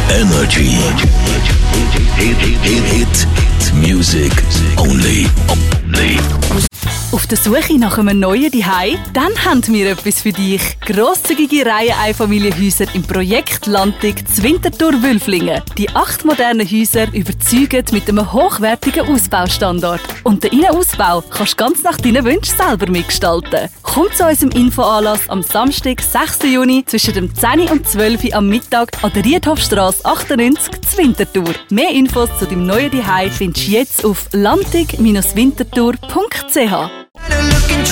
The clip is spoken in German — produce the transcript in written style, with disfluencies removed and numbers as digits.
Energy. Hit music only. Auf der Suche nach einem neuen Zuhause? Dann haben wir etwas für dich. Grosszügige Reihe-Einfamilienhäuser im Projekt Landig Zwintertour-Wülflingen. Die 8 modernen Häuser überzeugen mit einem hochwertigen Ausbaustandard. Und den Innenausbau kannst du ganz nach deinen Wünschen selber mitgestalten. Komm zu unserem Infoanlass am Samstag, 6. Juni zwischen dem 10 und 12 Uhr am Mittag an der Riedhofstrasse 98 Zwintertour. Mehr Infos zu deinem neuen Zuhause findest du jetzt auf landig-winterthur.ch.